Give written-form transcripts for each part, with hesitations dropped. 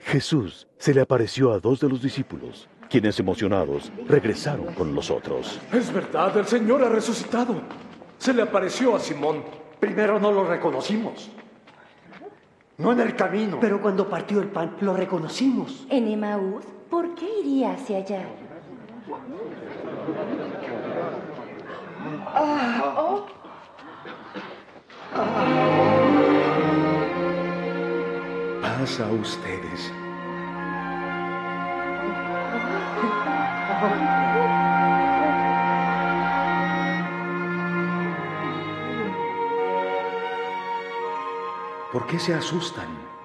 Jesús se le apareció a dos de los discípulos, quienes emocionados regresaron con los otros. Es verdad, el Señor ha resucitado. Se le apareció a Simón. Primero no lo reconocimos. No en el camino. Pero cuando partió el pan, lo reconocimos. ¿En Emaús? ¿Por qué iría hacia allá? Paz a ustedes. ¿Por qué se asustan?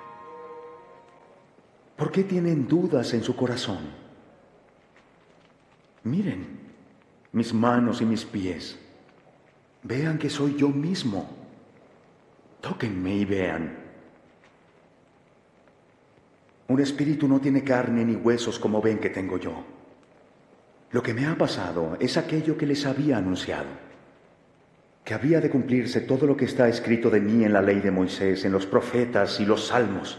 ¿Por qué tienen dudas en su corazón? Miren mis manos y mis pies. Vean que soy yo mismo. Tóquenme y vean. Un espíritu no tiene carne ni huesos como ven que tengo yo. Lo que me ha pasado es aquello que les había anunciado, que había de cumplirse todo lo que está escrito de mí en la ley de Moisés, en los profetas y los salmos.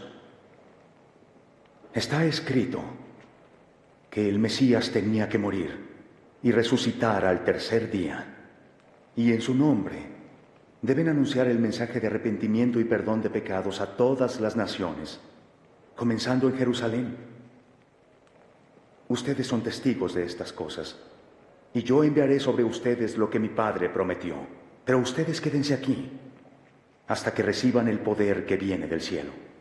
Está escrito que el Mesías tenía que morir y resucitar al tercer día, y en su nombre deben anunciar el mensaje de arrepentimiento y perdón de pecados a todas las naciones, comenzando en Jerusalén. Ustedes son testigos de estas cosas, y yo enviaré sobre ustedes lo que mi Padre prometió. Pero ustedes quédense aquí hasta que reciban el poder que viene del cielo.